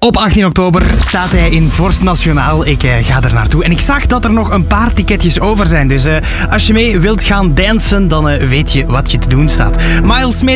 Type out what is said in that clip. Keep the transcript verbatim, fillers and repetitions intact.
Op achttien oktober staat hij in Vorst Nationaal. Ik uh, ga er naartoe. En ik zag dat er nog een paar ticketjes over zijn. Dus uh, als je mee wilt gaan dansen, dan uh, weet je wat je te doen staat. Miles Smith.